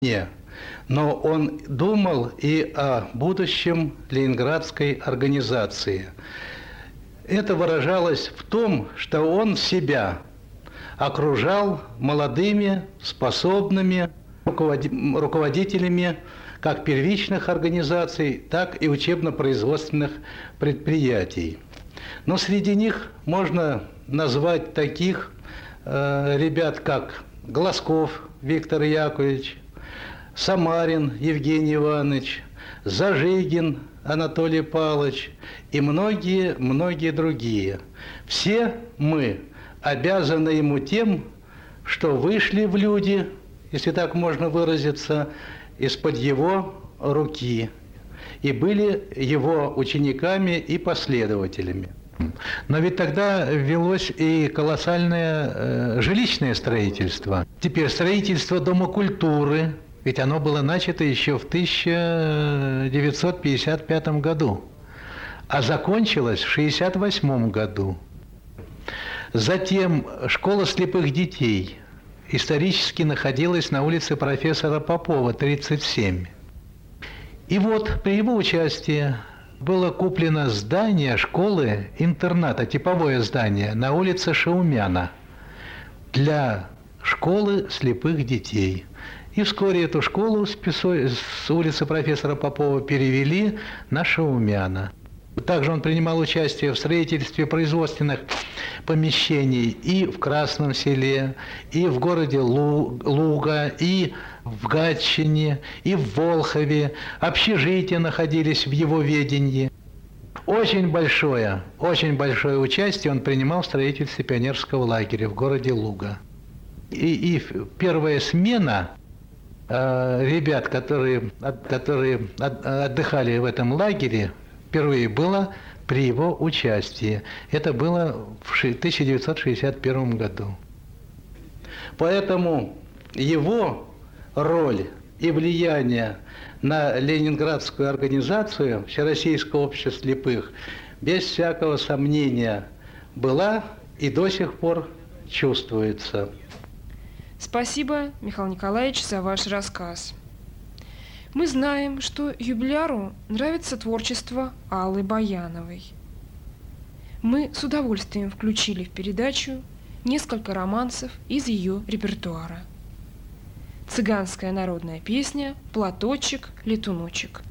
Не, но он думал и о будущем Ленинградской организации. Это выражалось в том, что он себя окружал молодыми, способными руководителями как первичных организаций, так и учебно-производственных предприятий. Но среди них можно назвать таких ребят, как Глазков Виктор Яковлевич, Самарин Евгений Иванович, Зажигин Анатолий Павлович и многие другие. Все мы обязаны ему тем, что вышли в люди, если так можно выразиться, из-под его руки и были его учениками и последователями. Но ведь тогда велось и колоссальное жилищное строительство. Теперь строительство Дома культуры, ведь оно было начато еще в 1955 году, а закончилось в 1968 году. Затем школа слепых детей исторически находилась на улице профессора Попова, 37. И вот при его участии было куплено здание школы-интерната, типовое здание на улице Шаумяна для школы слепых детей. И вскоре эту школу с улицы профессора Попова перевели на Шаумяна. Также он принимал участие в строительстве производственных помещений и в Красном Селе, и в городе Луга, и в Гатчине, и в Волхове. Общежития находились в его ведении. Очень большое участие он принимал в строительстве пионерского лагеря в городе Луга. И первая смена ребят, которые отдыхали в этом лагере, впервые было при его участии. Это было в 1961 году. Поэтому его роль и влияние на Ленинградскую организацию Всероссийского общества слепых без всякого сомнения была и до сих пор чувствуется. Спасибо, Михаил Николаевич, за ваш рассказ. Мы знаем, что юбиляру нравится творчество Аллы Баяновой. Мы с удовольствием включили в передачу несколько романсов из ее репертуара. Цыганская народная песня «Платочек, летуночек».